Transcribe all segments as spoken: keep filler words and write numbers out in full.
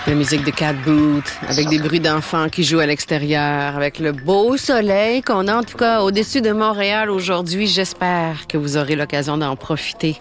La musique de Cat Boot, avec des bruits d'enfants qui jouent à l'extérieur, avec le beau soleil qu'on a en tout cas au-dessus de Montréal aujourd'hui. J'espère que vous aurez l'occasion d'en profiter.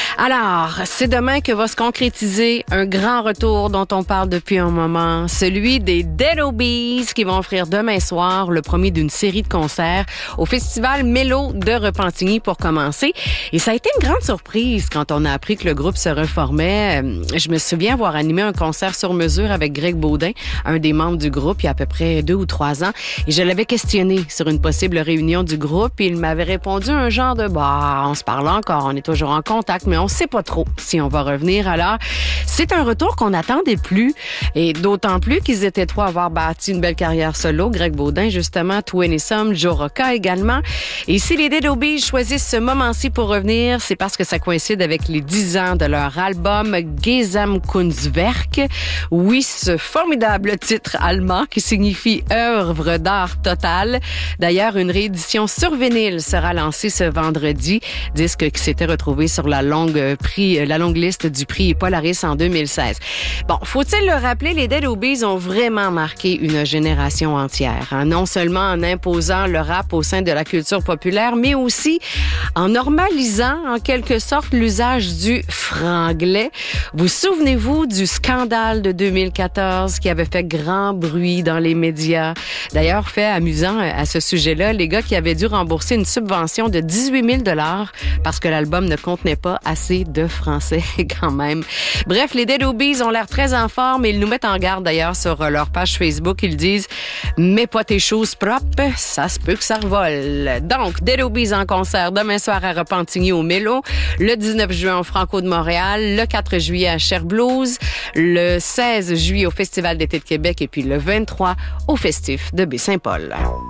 Alors, c'est demain que va se concrétiser un grand retour dont on parle depuis un moment, celui des Dead Obies qui vont offrir demain soir le premier d'une série de concerts au Festival Mélo de Repentigny pour commencer. Et ça a été une grande surprise quand on a appris que le groupe se reformait. Je me souviens avoir animé un concert sur mesure avec Greg Baudin, un des membres du groupe, il y a à peu près deux ou trois ans. Et je l'avais questionné sur une possible réunion du groupe et il m'avait répondu un genre de « bah, on se parle encore, on est toujours en contact, mais on sait pas trop si on va revenir. » Alors, c'est un retour qu'on n'attendait plus et d'autant plus qu'ils étaient trois à avoir bâti une belle carrière solo. Greg Baudin, justement, Twin Some, Joe Rocca également. Et si les Dead Obies choisissent ce moment-ci pour revenir, c'est parce que ça coïncide avec les dix ans de leur album Gesamtkunstwerk. Oui, ce formidable titre allemand qui signifie œuvre d'art total. D'ailleurs, une réédition sur vinyle sera lancée ce vendredi. Disque qui s'était retrouvé sur la longue prix, la longue liste du prix Polaris en deux mille seize. Bon, faut-il le rappeler, les Dead Obies ont vraiment marqué une génération entière. Hein? Non seulement en imposant le rap au sein de la culture populaire, mais aussi en normalisant en quelque sorte l'usage du franglais. Vous souvenez-vous du scandale de deux mille quatorze qui avait fait grand bruit dans les médias? D'ailleurs, fait amusant à ce sujet-là, les gars qui avaient dû rembourser une subvention de dix-huit mille dollars parce que l'album ne contenait pas assez de français quand même. Bref, les Dead Obies ont l'air très en forme et ils nous mettent en garde d'ailleurs sur leur page Facebook. Ils disent « Mets pas tes choses propres, ça se peut que ça revole ». Donc, Dead Obies en concert demain soir à Repentigny au Mélo, le dix-neuf juin au Franco de Montréal, le quatre juillet à Cher Blues, le seize juillet au Festival d'été de Québec et puis le vingt-trois au Festif de Baie-Saint-Paul.